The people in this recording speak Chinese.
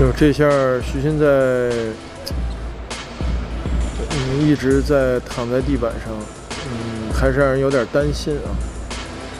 就这下徐鑫在，一直在躺在地板上，还是让人有点担心啊。